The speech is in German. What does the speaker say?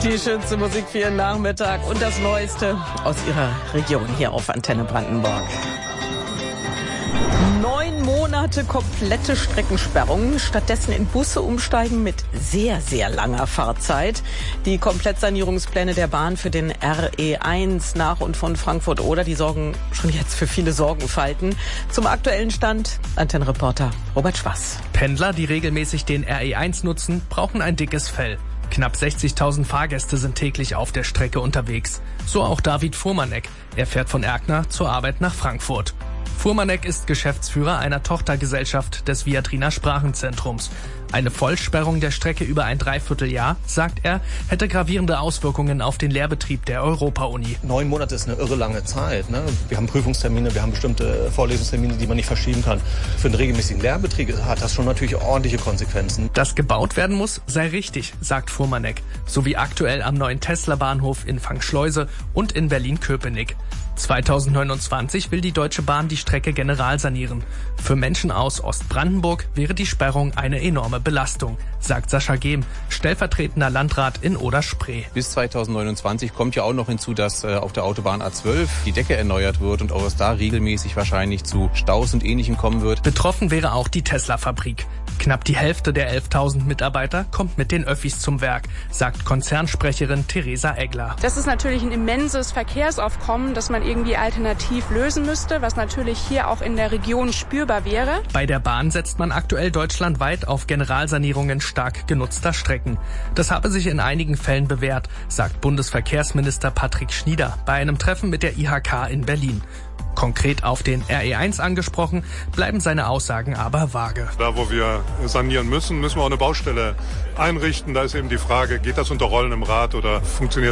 Die schönste Musik für Ihren Nachmittag und das Neueste aus Ihrer Region hier auf Antenne Brandenburg. 9 Monate komplette Streckensperrung, stattdessen in Busse umsteigen mit sehr, sehr langer Fahrzeit. Die Komplettsanierungspläne der Bahn für den RE1 nach und von Frankfurt-Oder, die sorgen schon jetzt für viele Sorgenfalten. Zum aktuellen Stand Antennenreporter Robert Schwass. Pendler, die regelmäßig den RE1 nutzen, brauchen ein dickes Fell. Knapp 60.000 Fahrgäste sind täglich auf der Strecke unterwegs. So auch David Fuhrmannek. Er fährt von Erkner zur Arbeit nach Frankfurt. Fuhrmannek ist Geschäftsführer einer Tochtergesellschaft des Viadriner Sprachenzentrums. Eine Vollsperrung der Strecke über ein Dreivierteljahr, sagt er, hätte gravierende Auswirkungen auf den Lehrbetrieb der Europa-Uni. 9 Monate ist eine irre lange Zeit. Ne? Wir haben Prüfungstermine, wir haben bestimmte Vorlesungstermine, die man nicht verschieben kann. Für einen regelmäßigen Lehrbetrieb hat das schon natürlich ordentliche Konsequenzen. Dass gebaut werden muss, sei richtig, sagt Fuhrmannek. So wie aktuell am neuen Tesla-Bahnhof in Fangschleuse und in Berlin-Köpenick. 2029 will die Deutsche Bahn die Strecke generalsanieren. Für Menschen aus Ostbrandenburg wäre die Sperrung eine enorme Belastung, sagt Sascha Gehm, stellvertretender Landrat in Oder-Spree. Bis 2029 kommt ja auch noch hinzu, dass auf der Autobahn A12 die Decke erneuert wird und auch es da regelmäßig wahrscheinlich zu Staus und Ähnlichem kommen wird. Betroffen wäre auch die Tesla-Fabrik. Knapp die Hälfte der 11.000 Mitarbeiter kommt mit den Öffis zum Werk, sagt Konzernsprecherin Theresa Egler. Das ist natürlich ein immenses Verkehrsaufkommen, das man irgendwie alternativ lösen müsste, was natürlich hier auch in der Region spürbar wäre. Bei der Bahn setzt man aktuell deutschlandweit auf Generalsanierungen stark genutzter Strecken. Das habe sich in einigen Fällen bewährt, sagt Bundesverkehrsminister Patrick Schnieder bei einem Treffen mit der IHK in Berlin. Konkret auf den RE1 angesprochen, bleiben seine Aussagen aber vage. Da, wo wir sanieren müssen, müssen wir auch eine Baustelle einrichten. Da ist eben die Frage, geht das unter rollendem Rad oder funktioniert